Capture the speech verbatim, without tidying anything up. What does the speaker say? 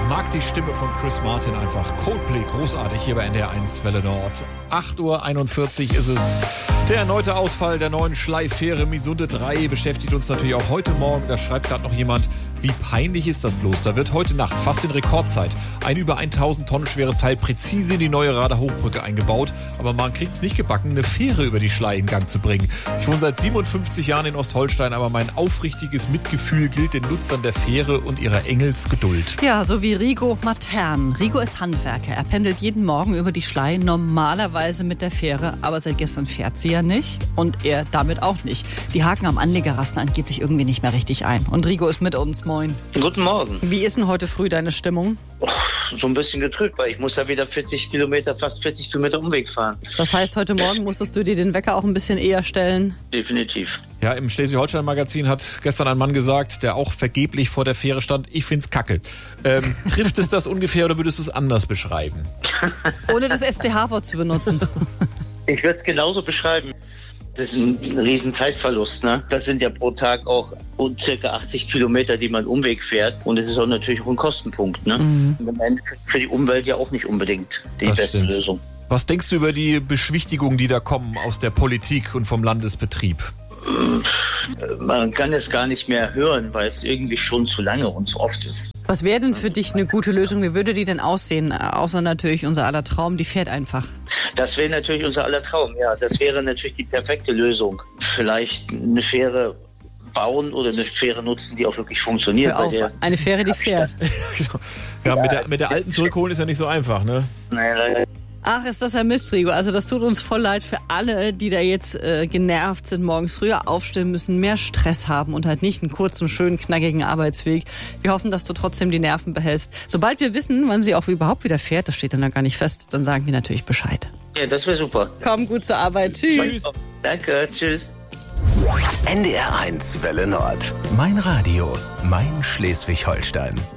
Mag die Stimme von Chris Martin einfach. Coldplay, großartig hier bei N D R eins Welle Nord. acht Uhr einundvierzig ist es. Der erneute Ausfall der neuen Schleiffähre Misunde drei beschäftigt uns natürlich auch heute Morgen. Da schreibt gerade noch jemand, wie peinlich ist das bloß? Da wird heute Nacht, fast in Rekordzeit, ein über tausend Tonnen schweres Teil präzise in die neue Rader Hochbrücke eingebaut. Aber man kriegt es nicht gebacken, eine Fähre über die Schlei in Gang zu bringen. Ich wohne seit siebenundfünfzig Jahren in Ostholstein, aber mein aufrichtiges Mitgefühl gilt den Nutzern der Fähre und ihrer Engelsgeduld. Ja, so wie Rigo Matern. Rigo ist Handwerker. Er pendelt jeden Morgen über die Schlei, normalerweise mit der Fähre. Aber seit gestern fährt sie ja nicht und er damit auch nicht. Die haken am Anleger rasten angeblich irgendwie nicht mehr richtig ein. Und Rigo ist mit uns. Moin. Guten Morgen. Wie ist denn heute früh deine Stimmung? Oh, so ein bisschen getrübt, weil ich muss ja wieder vierzig Kilometer, fast vierzig Kilometer Umweg fahren. Das heißt, heute Morgen musstest du dir den Wecker auch ein bisschen eher stellen? Definitiv. Ja, im Schleswig-Holstein-Magazin hat gestern ein Mann gesagt, der auch vergeblich vor der Fähre stand, ich find's kacke. Ähm, trifft es das ungefähr oder würdest du es anders beschreiben? Ohne das S C H-Wort zu benutzen. Ich würde es genauso beschreiben. Das ist ein riesen Zeitverlust, ne? Das sind ja pro Tag auch circa achtzig Kilometer, die man Umweg fährt. Und es ist auch natürlich auch ein Kostenpunkt, ne? Mhm. Im Endeffekt für die Umwelt ja auch nicht unbedingt die das beste stimmt. Lösung. Was denkst du über die Beschwichtigungen, die da kommen aus der Politik und vom Landesbetrieb? Man kann es gar nicht mehr hören, weil es irgendwie schon zu lange und zu oft ist. Was wäre denn für dich eine gute Lösung? Wie würde die denn aussehen? Außer natürlich unser aller Traum, die fährt einfach. Das wäre natürlich unser aller Traum, ja. Das wäre natürlich die perfekte Lösung. Vielleicht eine Fähre bauen oder eine Fähre nutzen, die auch wirklich funktioniert. Hör auf, bei der eine Fähre, die fährt. Ja, mit der, mit der alten zurückholen ist ja nicht so einfach, ne? Naja, leider. Ach, ist das ein Mist, Rigo. Also das tut uns voll leid für alle, die da jetzt äh, genervt sind, morgens früher aufstehen müssen, mehr Stress haben und halt nicht einen kurzen, schönen, knackigen Arbeitsweg. Wir hoffen, dass du trotzdem die Nerven behältst. Sobald wir wissen, wann sie auch überhaupt wieder fährt, das steht dann ja gar nicht fest, dann sagen wir natürlich Bescheid. Ja, das wäre super. Komm gut zur Arbeit. Tschüss. Tschüss. Danke, tschüss. N D R eins Welle Nord. Mein Radio, mein Schleswig-Holstein.